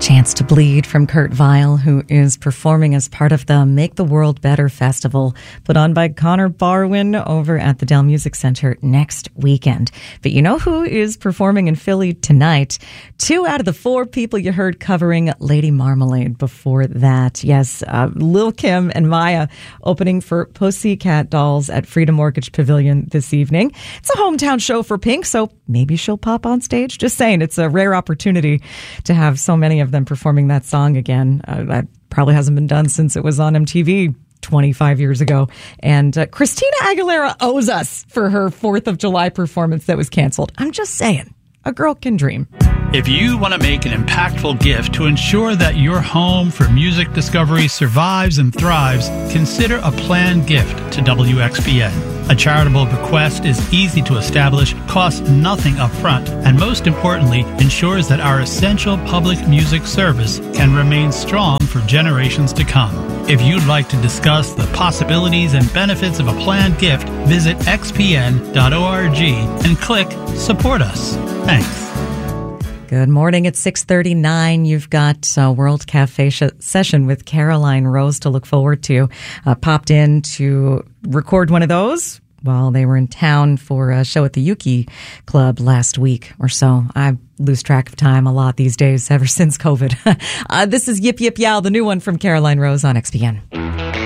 Chance to Bleed from Kurt Vile, who is performing as part of the Make the World Better Festival put on by Connor Barwin over at the Dell Music Center next weekend. But you know who is performing in Philly tonight? 2 out of the 4 people you heard covering Lady Marmalade before that. Yes, Lil' Kim and Maya opening for Pussycat Dolls at Freedom Mortgage Pavilion this evening. It's a hometown show for Pink, so maybe she'll pop on stage. Just saying, it's a rare opportunity to have so many of them performing that song again. That probably hasn't been done since it was on MTV 25 years ago. And Christina Aguilera owes us for her 4th of July performance that was canceled. I'm just saying, a girl can dream. If you want to make an impactful gift to ensure that your home for music discovery survives and thrives, consider a planned gift to WXPN. A charitable bequest is easy to establish, costs nothing up front, and most importantly, ensures that our essential public music service can remain strong for generations to come. If you'd like to discuss the possibilities and benefits of a planned gift, visit xpn.org and click Support Us. Thanks. Good morning. It's 6:39. You've got a World Cafe session with Caroline Rose to look forward to. Popped in to record one of those while they were in town for a show at the Yuki Club last week or so. I lose track of time a lot these days ever since COVID. This is Yip Yip Yow, the new one from Caroline Rose on XPN.